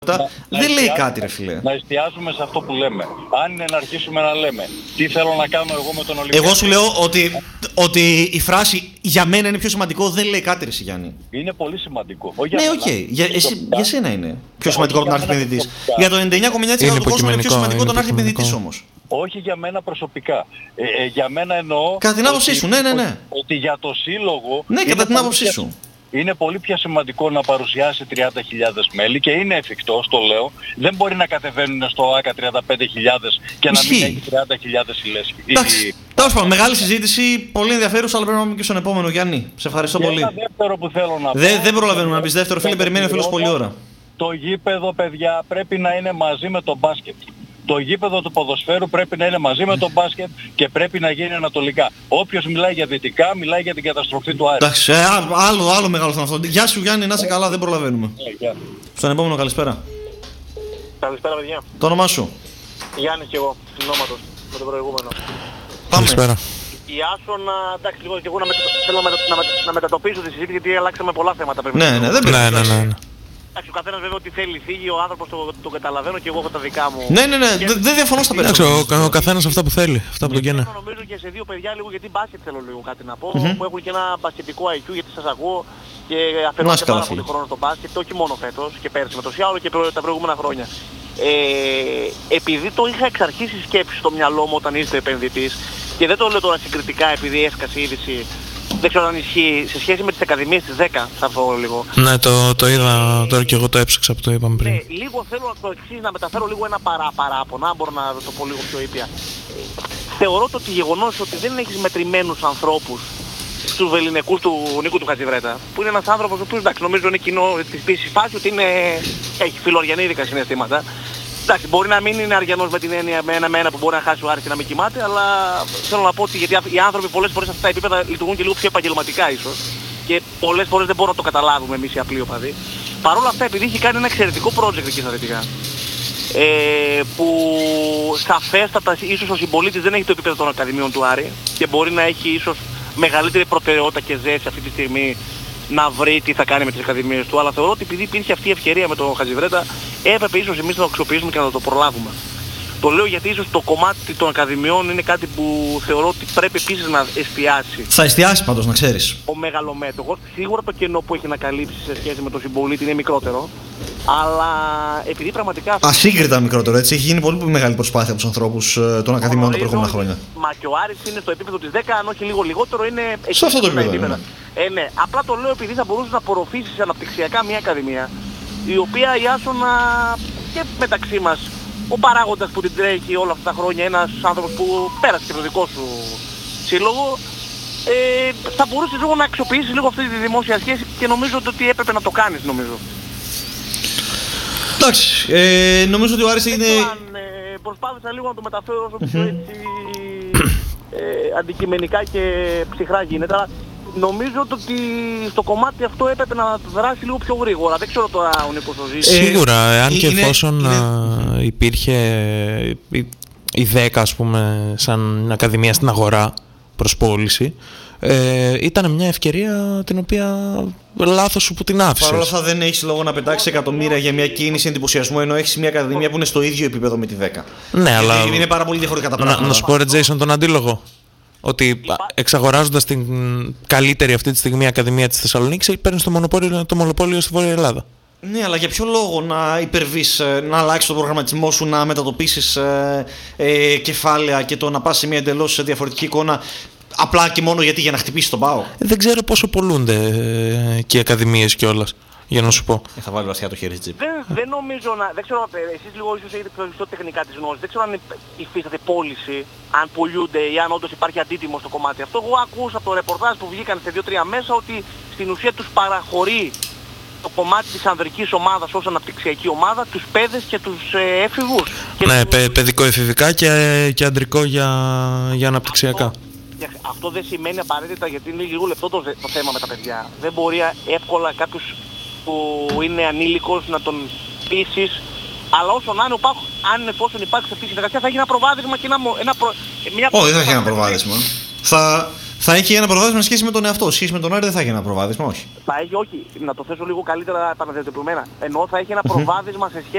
Δεν λέει κάτι, ρε φίλε. Να εστιάζουμε σε αυτό που λέμε. Αν είναι να αρχίσουμε να λέμε τι θέλω να κάνω εγώ με τον Ολυμπιακό. Εγώ σου λέω ότι η φράση για μένα είναι πιο σημαντικό δεν λέει κάτι, ρε Γιάννη. Είναι πολύ σημαντικό. Ναι, οκ. Για σένα είναι πιο σημαντικό από τον άρχη επενδυτής. Για το 99,9% του κόσμου είναι πιο σημαντικό τον άρχη επενδυτής όμως. Όχι για μένα προσωπικά. Για μένα εννοώ. Κατά την άποψή σου, ναι. Ότι για το σύλλογο. Ναι, κατά την άποψή σου. Είναι πολύ πιο σημαντικό να παρουσιάσει 30.000 μέλη και είναι εφικτό, το λέω. Δεν μπορεί να κατεβαίνουν στο ΆΚΑ 35.000 και να μην έχει 30.000 η λέσχη. Εντάξει, τέλος πάντων, μεγάλη συζήτηση, πολύ ενδιαφέρουσα, αλλά πρέπει να πάμε και στον επόμενο, Γιάννη. Σε ευχαριστώ πολύ. Ένα δεύτερο που θέλω να πω. Δεν προλαβαίνουμε να πεις δεύτερο, φίλε, περιμένει ο φίλος πολλή ώρα. Το γήπεδο, παιδιά, πρέπει να είναι μαζί με το μπάσκετ. Το γήπεδο του ποδοσφαίρου πρέπει να είναι μαζί με το μπάσκετ και πρέπει να γίνει ανατολικά. Όποιος μιλάει για δυτικά, μιλάει για την καταστροφή του Άρη. Εντάξει, άλλο μεγάλο θέμα αυτό. Γεια σου Γιάννη, να είσαι καλά, δεν προλαβαίνουμε. Στον επόμενο, καλησπέρα. Καλησπέρα, παιδιά. Το όνομά σου? Γιάννης και εγώ, συνόματος, με τον προηγούμενο. Καλησπέρα. Η Άσονα, εντάξει, λίγο και εγώ θέλω να μετατοπίσω τη συζήτηση γιατί αλλάξαμε πολλά θέματα πριν. Ναι, δεν πρέπει. Ναι. Εντάξει, ο καθένας βέβαια ότι θέλει φύγει, ο άνθρωπος το καταλαβαίνω και εγώ έχω τα δικά μου. Ναι, δεν διαφωνώ στα περισσότερα. Ο καθένας αυτά που θέλει, αυτά που τον καίνε. Νομίζω και σε δύο παιδιά λίγο γιατί μπάσκετ θέλω λίγο κάτι να πω, που έχουν και ένα μπασκετικό IQ γιατί σας ακούω και αφαιρώνω πάρα πολύ χρόνο στο μπάσκετ, όχι μόνο φέτος και πέρσι με το Σιάολο και τα προηγούμενα χρόνια. Επειδή το είχα εξ αρχής σκέψη στο μυαλό μου όταν είστε επενδυτής και δεν το λέω τώρα συγκριτικά επειδή έσκασε η είδηση. Δεν ξέρω αν ισχύει σε σχέση με τις ακαδημίες της 10, θα πω λίγο. Ναι, το είδα τώρα και εγώ το έψαξα που το είπαμε πριν. Λίγο θέλω το εξής, να μεταφέρω λίγο ένα παράπονο, αν μπορώ να το πω λίγο πιο ήπια. Θεωρώ το γεγονός ότι δεν έχεις μετρημένους ανθρώπους στους βεληνικούς του Νίκου του Χατζιβρέτα, που είναι ένας άνθρωπος ο οποίος εντάξει νομίζω είναι κοινό της πίσης φάση ότι έχει φιλοαριανίδικα συναισθήματα. Εντάξει, μπορεί να μην είναι αριανός με την έννοια με ένα που μπορεί να χάσει ο Άρης και να μην κοιμάται, αλλά θέλω να πω ότι γιατί οι άνθρωποι πολλές φορές σε αυτά τα επίπεδα λειτουργούν και λίγο πιο επαγγελματικά ίσως και πολλές φορές δεν μπορούμε να το καταλάβουμε εμείς οι απλοί οπαδοί. Παρ' όλα αυτά, επειδή έχει κάνει ένα εξαιρετικό project εκεί στα δυτικά, που σαφέστατα ίσως ο συμπολίτης δεν έχει το επίπεδο των ακαδημιών του Άρη και μπορεί να έχει ίσως μεγαλύτερη προτεραιότητα και ζέση αυτή τη στιγμή να βρει τι θα κάνει με τις ακαδημίες του, αλλά θεωρώ ότι επειδή υπήρχε αυτή η ευκαιρία με τον Χατζιβρέτα, έπρεπε ίσως εμείς να το αξιοποιήσουμε και να το προλάβουμε. Το λέω γιατί ίσως το κομμάτι των ακαδημιών είναι κάτι που θεωρώ ότι πρέπει επίσης να εστιάσει. Θα εστιάσει πάντως, να ξέρεις. Ο μεγαλομέτωχος, σίγουρα το κενό που έχει να καλύψει σε σχέση με τον συμπολίτη είναι μικρότερο, αλλά επειδή πραγματικά... Ασύγκριτα μικρότερο, έτσι, έχει γίνει πολύ μεγάλη προσπάθεια από τους ανθρώπους των ακαδημιών τα προηγούμενα χρόνια. Μα και ο Άρης είναι στο επίπεδο της 10, αν όχι λίγο λιγότερο, είναι... Σε αυτό το επίπεδο. Ναι, απλά το λέω επειδή θα μπορούσε να απορροφήσει αναπτυξιακά μια ακαδημία, η οποία η Άσονα και μεταξύ μας, ο παράγοντας που την τρέχει όλα αυτά τα χρόνια, ένας άνθρωπος που πέρασε και το δικό σου σύλλογο, θα μπορούσε λίγο να αξιοποιήσει λίγο αυτή τη δημόσια σχέση και νομίζω ότι έπρεπε να το κάνεις, νομίζω. Εντάξει, νομίζω ότι ο Άρης είναι... Προσπάθησα λίγο να το μεταφέρω όσο πιο έτσι αντικειμενικά και ψυχρά γίνεται, αλλά νομίζω ότι στο κομμάτι αυτό έπρεπε να δράσει λίγο πιο γρήγορα. Δεν ξέρω τώρα ο Νίκος ο Ζήσης. Σίγουρα, αν και εφόσον υπήρχε η 10 ας πούμε σαν ακαδημία στην αγορά προς πώληση, ήταν μια ευκαιρία την οποία λάθος σου που την άφησες. Παρ' όλα αυτά δεν έχεις λόγο να πετάξεις εκατομμύρια για μια κίνηση εντυπωσιασμού, ενώ έχεις μια ακαδημία που είναι στο ίδιο επίπεδο με τη 10. Ναι, αλλά είναι πάρα πολύ διαφορετικά τα πράγματα. Να σου πω ρε Jason τον αντίλογο. Ότι εξαγοράζοντας την καλύτερη αυτή τη στιγμή ακαδημία της Θεσσαλονίκης παίρνεις το μονοπόλιο στη Βόρεια Ελλάδα. Ναι, αλλά για ποιο λόγο να υπερβείς, να αλλάξεις τον προγραμματισμό σου, να μετατοπίσεις κεφάλαια και το να πας σε μια εντελώς διαφορετική εικόνα απλά και μόνο γιατί για να χτυπήσεις τον ΠΑΟ. Δεν ξέρω πόσο πολλούνται και οι ακαδημίες κιόλας. Για να σου πω. Θα βάλει βαθιά το χέρι της. Δεν νομίζω να... Δεν ξέρω, εσείς λίγο ίσως έχετε πιο τεχνικά της γνώσης. Δεν ξέρω αν υφίσταται πώληση, αν πουλούνται ή αν όντως υπάρχει αντίτιμο στο κομμάτι αυτό. Εγώ ακούσα από το ρεπορτάζ που βγήκαν σε 2-3 μέσα ότι στην ουσία τους παραχωρεί το κομμάτι της ανδρικής ομάδας ως αναπτυξιακή ομάδα, τους παιδες και τους έφηβους. Ναι, παιδικό-εφηβικά και αντρικό για αναπτυξιακά. Αυτό δεν σημαίνει απαραίτητα γιατί είναι λίγο λεπτό το θέμα με τα παιδιά. Δεν μπορεί εύκολα κάποιος που είναι ανήλικος να τον πείσεις, αλλά όσο να είναι, αν εφόσον υπάρξει αυτή η συνεργασία θα έχει ένα προβάδισμα και μια... Όχι, δεν θα έχει ένα προβάδισμα. Θα έχει ένα προβάδισμα σε σχέση με τον εαυτό. Σε σχέση με τον Άρη δεν θα έχει ένα προβάδισμα, όχι. Θα έχει, όχι, να το θέσω λίγο καλύτερα επαναδιατυπωμένα. Ενώ θα έχει ένα προβάδισμα σε σχέση